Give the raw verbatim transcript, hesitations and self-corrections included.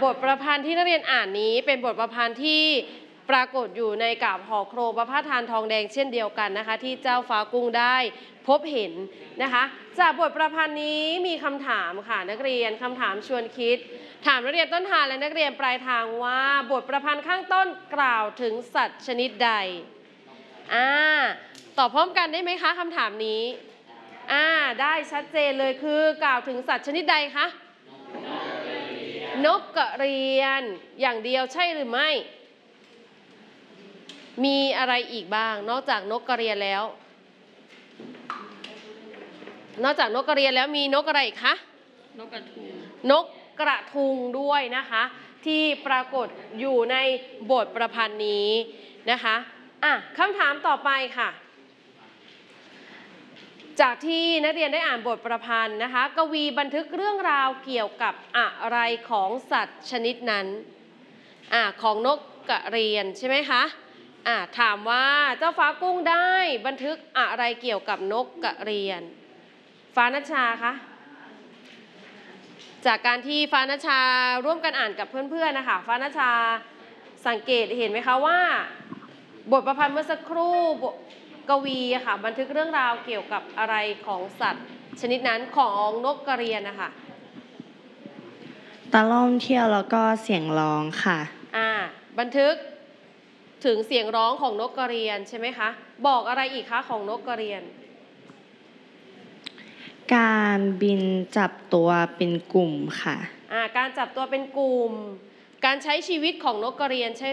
บทประพันธ์ที่นักเรียนอ่านนี้เป็นบทประพันธ์ที่ปรากฏอยู่ในกาบห่อโครงพระพาทานทองแดงเช่นเดียวกันนะคะที่เจ้าฟ้ากุ้งได้พบเห็นนะคะจากบทประพันธ์นี้มีคำถามค่ะนักเรียนคำถามชวนคิดถามนักเรียนต้นทางและนักเรียนปลายทางว่าบทประพันธ์ข้างต้นกล่าวถึงสัตว์ชนิดใดอ่าตอบพร้อมกันได้ไหมคะคำถามนี้อ่าได้ชัดเจนเลยคือกล่าวถึงสัตว์ชนิดใดคะนกกระเรียนอย่างเดียวใช่หรือไม่มีอะไรอีกบ้างนอกจากนกกระเรียนแล้วนอกจากนกกระเรียนแล้วมีนกอะไรอีกคะนกกระทุงนกกระทุงด้วยนะคะที่ปรากฏอยู่ในบทประพันธ์นี้นะคะอ่ะคำถามต่อไปค่ะจากที่นักเรียนได้อ่านบทประพันธ์นะคะกวีบันทึกเรื่องราวเกี่ยวกับอะไรของสัตว์ชนิดนั้นอ่ะของนกกระเรียนใช่ไหมคะอ่ะถามว่าเจ้าฟ้ากุ้งได้บันทึกอะไรเกี่ยวกับนกกระเรียนฟ้าณชาคะจากการที่ฟ้าณชาร่วมกันอ่านกับเพื่อนๆนะคะฟ้าณชาสังเกตเห็นไหมคะว่าบทประพันธ์เมื่อสักครู่กวีค่ะบันทึกเรื่องราวเกี่ยวกับอะไรของสัตว์ชนิดนั้นของนกกระเรียนนะคะตะล่อมเที่ยวแล้วก็เสียงร้องค่ะอ่าบันทึกถึงเสียงร้องของนกกระเรียนใช่ไหมคะบอกอะไรอีกคะของนกกระเรียนการบินจับตัวเป็นกลุ่มค่ะอ่าการจับตัวเป็นกลุ่มการใช้ชีวิตของนกกระเรียนใช่